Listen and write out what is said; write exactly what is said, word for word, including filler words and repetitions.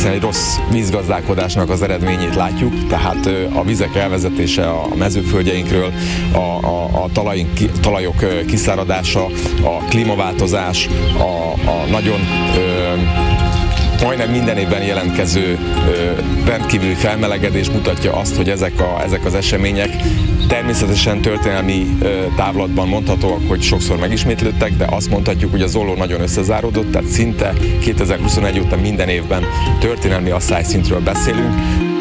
egyszerűen egy rossz vízgazdálkodásnak az eredményét látjuk, tehát a vizek elvezetése a mezőföldjeinkről, a, a, a talajunk, talajok kiszáradása, a klímaváltozás, a, a nagyon ö, majdnem minden évben jelentkező ö, rendkívüli felmelegedés mutatja azt, hogy ezek, a, ezek az események természetesen történelmi ö, távlatban mondhatóak, hogy sokszor megismétlődtek, de azt mondhatjuk, hogy az olló nagyon összezáródott, tehát szinte kétezer-huszonegy óta minden évben történelmi asszályszintről beszélünk.